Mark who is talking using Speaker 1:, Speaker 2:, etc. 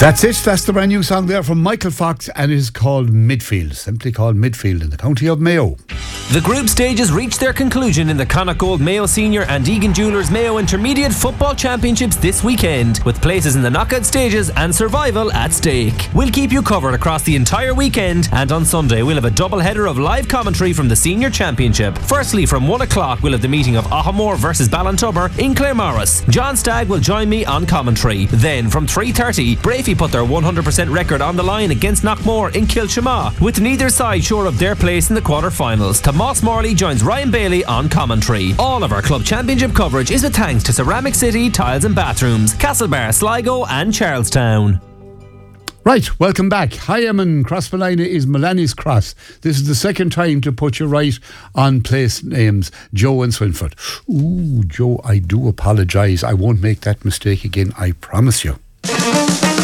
Speaker 1: That's it. That's the brand new song there from Michael Fox, and it is called Midfield, simply called Midfield, in the county of Mayo.
Speaker 2: The group stages reached their conclusion in the Connacht Gold Mayo Senior and Egan Jewellers Mayo Intermediate Football Championships this weekend, with places in the knockout stages and survival at stake. We'll keep you covered across the entire weekend, and on Sunday we'll have a double header of live commentary from the Senior Championship. Firstly, from 1 o'clock we'll have the meeting of Ahamore versus Ballintubber in Claremorris. John Stagg will join me on commentary. Then from 3:30, Brafey put their 100% record on the line against Knockmore in Kilshama, with neither side sure of their place in the quarter-finals. Tomas Morley joins Ryan Bailey on commentary. All of our club championship coverage is with thanks to Ceramic City Tiles and Bathrooms, Castlebar, Sligo and Charlestown.
Speaker 1: Right, welcome back. Hi, Eamon. Crossmolina is Mullaney's Cross. This is the second time to put you right on place names, Joe and Swinford. Ooh, Joe, I do apologise. I won't make that mistake again, I promise you.